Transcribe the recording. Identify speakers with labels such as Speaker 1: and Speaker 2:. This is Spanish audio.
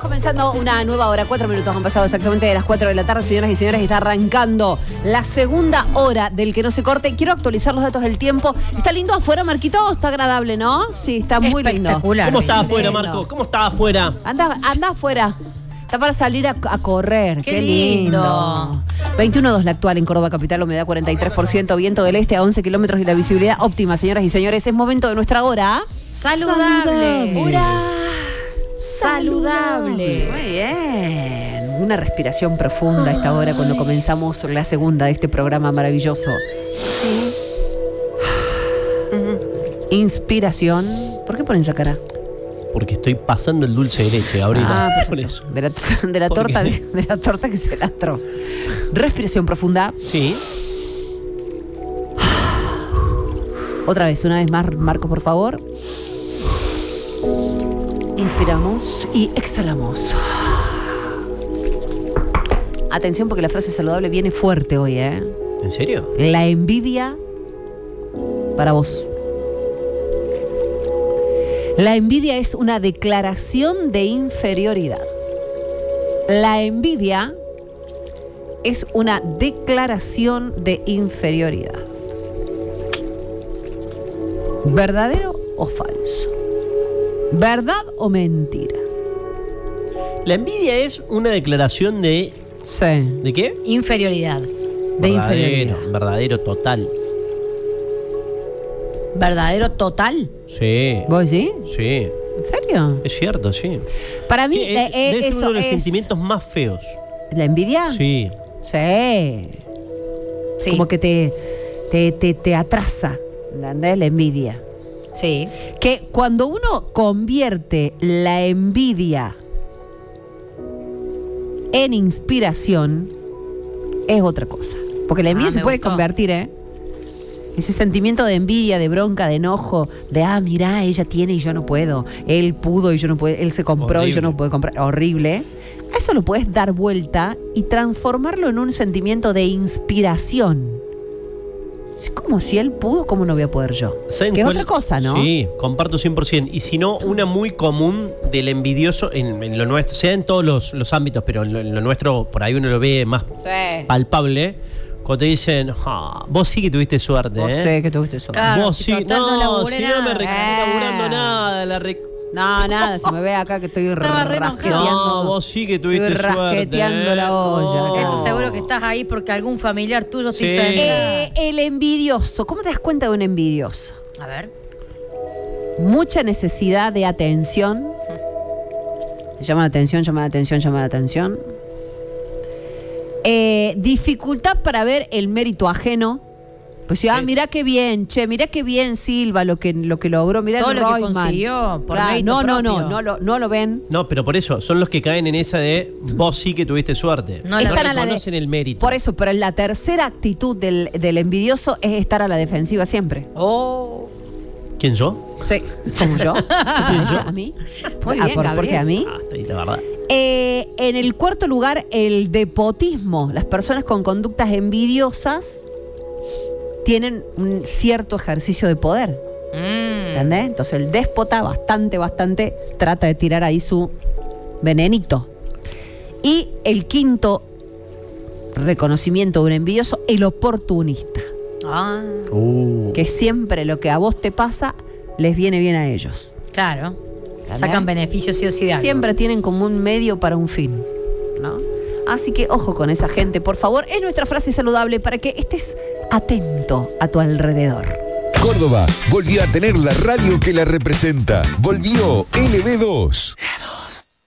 Speaker 1: Comenzando una nueva hora, 4 minutos han pasado exactamente de las 4 de la tarde, señoras y señores, y está arrancando la segunda hora del que no se corte. Quiero actualizar los datos del tiempo. ¿Está lindo afuera, Marquito? ¿Está agradable, no? Sí, está muy lindo.
Speaker 2: Espectacular.
Speaker 3: ¿Cómo está afuera, Marco? ¿Cómo está afuera?
Speaker 1: Anda afuera. Está para salir a correr.
Speaker 2: Qué lindo.
Speaker 1: 21.2 la actual en Córdoba capital, humedad 43%, viento del este a 11 kilómetros y la visibilidad óptima, señoras y señores. Es momento de nuestra hora.
Speaker 2: Saludable.
Speaker 1: Hora
Speaker 2: saludable.
Speaker 1: Muy bien. Una respiración profunda a esta hora cuando comenzamos la segunda de este programa maravilloso. Inspiración. ¿Por qué ponen esa cara?
Speaker 3: Porque estoy pasando el dulce de leche, Gabriela. Por eso.
Speaker 1: De la torta que se lastró. Respiración profunda.
Speaker 3: Sí.
Speaker 1: Otra vez, una vez más, Marco, por favor. Inspiramos y exhalamos. Atención porque la frase saludable viene fuerte hoy, ¿eh?
Speaker 3: ¿En serio?
Speaker 1: La envidia para vos. La envidia es una declaración de inferioridad. La envidia es una declaración de inferioridad. ¿Verdadero o falso? ¿Verdad o mentira?
Speaker 3: La envidia es una declaración de...
Speaker 1: Sí.
Speaker 3: ¿De qué?
Speaker 2: Inferioridad.
Speaker 1: De inferioridad.
Speaker 3: Verdadero, total.
Speaker 2: ¿Verdadero total?
Speaker 3: Sí.
Speaker 1: ¿Vos sí?
Speaker 3: Sí.
Speaker 1: ¿En serio?
Speaker 3: Es cierto, sí.
Speaker 1: Para mí
Speaker 3: Es
Speaker 1: eso
Speaker 3: uno de los
Speaker 1: es...
Speaker 3: sentimientos más feos.
Speaker 1: ¿La envidia?
Speaker 3: Sí.
Speaker 1: Sí.
Speaker 2: Sí.
Speaker 1: Como que te atrasa, ¿entendés? La envidia.
Speaker 2: Sí.
Speaker 1: Que cuando uno convierte la envidia en inspiración, es otra cosa. Porque la envidia se puede convertir, ese sentimiento de envidia, de bronca, de enojo, de mirá, ella tiene y yo no puedo. Él pudo y yo no puedo. Él se compró y yo no puedo comprar. Horrible. A eso lo puedes dar vuelta y transformarlo en un sentimiento de inspiración. Es como si él pudo, ¿cómo no voy a poder yo? Que es otra cosa, ¿no?
Speaker 3: Sí, comparto 100%. Y si no, una muy común del envidioso en lo nuestro, sea en todos los ámbitos, pero en lo nuestro, por ahí uno lo ve más palpable. Cuando te dicen, vos sí que tuviste suerte,
Speaker 1: Vos sé que tuviste suerte.
Speaker 2: Claro,
Speaker 3: vos
Speaker 2: si
Speaker 3: sí,
Speaker 2: total no laburé
Speaker 3: si no me
Speaker 2: nada.
Speaker 3: laburando nada,
Speaker 1: No, nada, se me ve acá que estoy rasqueteando.
Speaker 3: No, vos sí que tuviste
Speaker 1: estoy rasqueteando
Speaker 3: suerte,
Speaker 1: la olla.
Speaker 3: No.
Speaker 2: Eso seguro que estás ahí porque algún familiar tuyo te hizo
Speaker 1: El envidioso. ¿Cómo te das cuenta de un envidioso?
Speaker 2: A ver.
Speaker 1: Mucha necesidad de atención. Te llama la atención, llama la atención, llama la atención. Dificultad para ver el mérito ajeno. Pues sí, mirá qué bien, mirá qué bien Silva lo que logró, mirá
Speaker 2: todo
Speaker 1: el
Speaker 2: lo que
Speaker 1: Royman.
Speaker 2: consiguió por mérito propio.
Speaker 1: No lo ven.
Speaker 3: No, pero por eso, son los que caen en esa de vos sí que tuviste suerte.
Speaker 2: No
Speaker 3: reconocen el mérito.
Speaker 1: Por eso, pero la tercera actitud del envidioso es estar a la defensiva siempre.
Speaker 2: Oh.
Speaker 3: ¿Quién, yo?
Speaker 1: Sí, como yo. ¿A mí?
Speaker 2: Muy bien,
Speaker 1: ¿Por qué a mí?
Speaker 3: Está ahí, la verdad.
Speaker 1: En el cuarto lugar, el despotismo. Las personas con conductas envidiosas tienen un cierto ejercicio de poder. ¿Entendés? Entonces el déspota bastante trata de tirar ahí su venenito. Y el quinto reconocimiento de un envidioso, el oportunista. Que siempre lo que a vos te pasa les viene bien a ellos.
Speaker 2: Claro. Sacan beneficios sí o sí de algo.
Speaker 1: Siempre tienen como un medio para un fin, ¿no? Así que ojo con esa gente, por favor. Es nuestra frase saludable para que estés atento a tu alrededor.
Speaker 4: Córdoba volvió a tener la radio que la representa. Volvió LB2.